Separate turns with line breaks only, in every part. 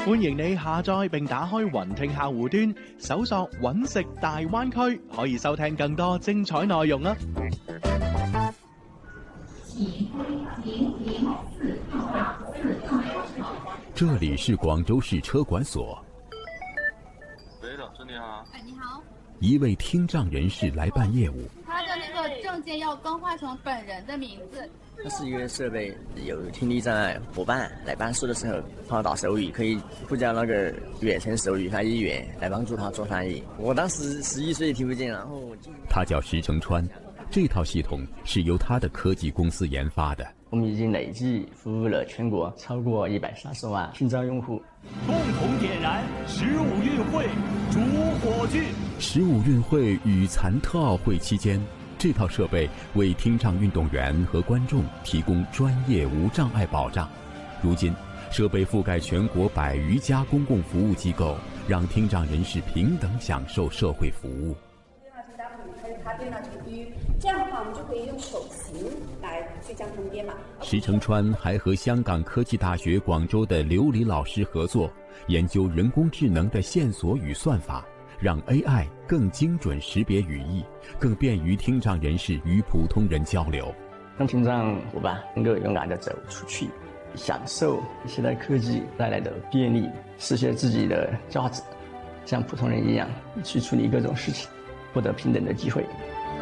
歡迎你下載並打開雲聽客戶端，搜索揾食大灣區，可以收聽更多精彩內容啊！
這裡是廣州市車管所。
喂，老師你好。
哎，你好。
一位聽障人士來辦業務。
他的那個證件要更換成本人的名字。
它是一個設備，有聽力障礙夥伴來辦事的時候，幫他打手語，可以呼叫那個遠程手語翻譯員來幫助他做翻譯。我當時11歲聽不見，然後
他叫石成川，這套系統是由他的科技公司研發的。
我們已經累計服務了全國超過130萬聽障用戶。
共同點燃15運會主火炬。
15運會與殘特奧會期間，這套設備為聽障運動員和觀眾提供專業無障礙保障。如今，設備覆蓋全國100餘家公共服務機構，讓聽障人士平等享受社會服務。
這樣的話，我們就可以用手型來去將它們編碼。
石成川還和香港科技大學廣州的劉禮老師合作，研究人工智能的線索與算法，讓 AI 更精準識別語義，更便於聽障人士與普通人交流。
讓聽障夥伴能夠勇敢地走出去，享受現代科技帶來的便利，實現自己的價值，像普通人一樣去處理各種事情，獲得平等的機會。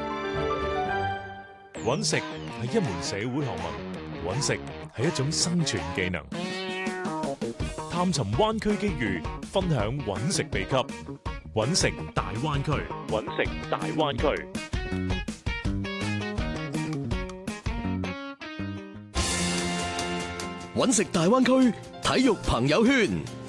揾食係一門社會學問，揾食係一種生存技能。探尋灣區機遇，分享揾食秘笈。揾食大灣區，揾食大灣區。
揾食大灣區體育朋友圈。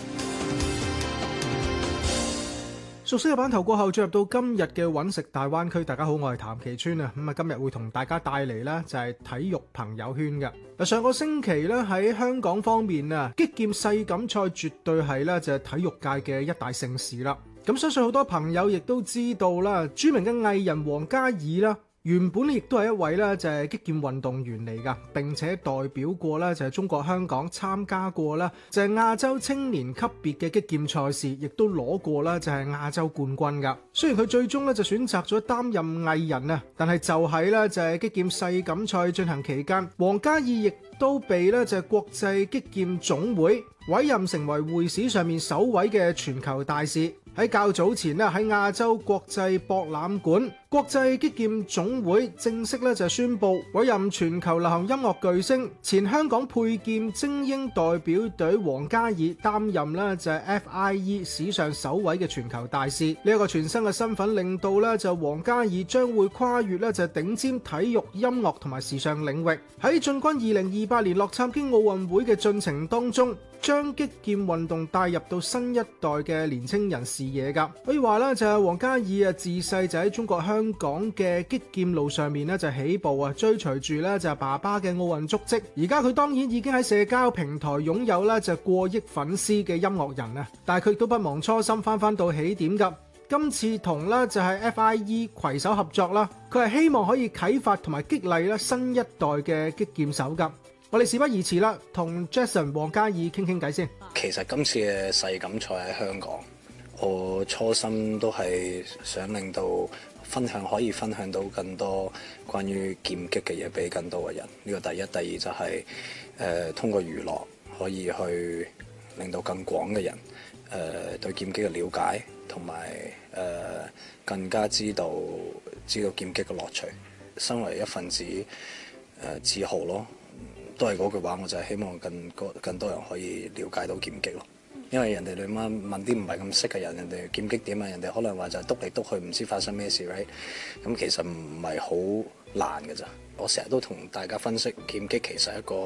熟悉嘅版頭過後，進入到今日嘅揾食大灣區。大家好，我係譚其川啊。今日會同大家帶嚟呢就係體育朋友圈嘅。上個星期呢，喺香港方面啊，擊劍世錦賽絕對係呢就係體育界嘅一大盛事啦。咁相信好多朋友亦都知道啦，著名嘅藝人王嘉爾啦，原本亦都係一位咧就係擊劍運動員嚟噶，並且代表過咧就係中國香港參加過啦就係亞洲青年級別嘅擊劍賽事，亦都攞過啦就係亞洲冠軍噶。雖然佢最終咧就選擇咗擔任藝人啊，但係就喺咧就係擊劍世錦賽進行期間，王嘉爾亦都被咧就係國際擊劍總會委任成為會史上面首位嘅全球大使。喺較早前咧，喺亞洲國際博覽館，國際擊劍總會正式咧就宣布委任全球流行音樂巨星、前香港佩劍精英代表隊王嘉爾擔任咧就係 FIE 史上首位嘅全球大使。呢一個全新嘅身份令到咧就王嘉爾將會跨越咧就頂尖體育、音樂同埋時尚領域，喺進軍2028年洛杉磯奧運會嘅進程當中，將擊劍運動帶入到新一代嘅年青人視野噶。可以話咧就係王嘉爾啊，自細就喺中國香港嘅擊劍路上面咧就起步啊，追隨住咧就係爸爸嘅奧運足跡。而家佢當然已經喺社交平台擁有咧就過億粉絲嘅音樂人啊，但係佢亦都不忘初心，翻到起點噶。今次同咧就係 FIE 攜手合作啦，佢係希望可以啟發同埋激勵咧新一代嘅擊劍手噶。我哋事不宜遲啦，同 Jason 王嘉爾傾傾偈先。
其實今次嘅世錦賽喺香港，我初心都係想令到可以分享到更多關於劍擊嘅嘢俾更多嘅人。呢個第一，第二就係通過娛樂可以去令到更廣嘅人對劍擊嘅了解，同埋更加知道劍擊嘅樂趣。身為一份子自豪咯。都係嗰句話，我就係希望更多人可以了解到劍擊咯。因為人哋你媽問啲唔係咁識嘅人，人哋劍擊點啊？人哋可能話就係篤嚟篤去，唔知發生咩事 right？ 咁其實唔係好難嘅咋。我成日都同大家分析，劍擊其實係一個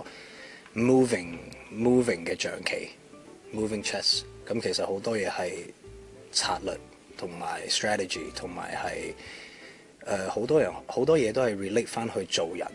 moving 嘅象棋 ，moving chess。咁其實好多嘢係策略同埋 strategy，同埋係好多嘢都係 relate 翻去做人。